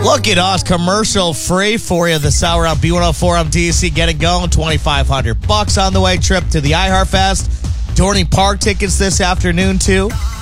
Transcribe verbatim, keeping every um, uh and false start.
Look at us, commercial free for you. The Sour on B one oh four on D C. Get it going. twenty-five hundred bucks on the way. Trip to the iHeart Fest. Dorney Park tickets this afternoon, too.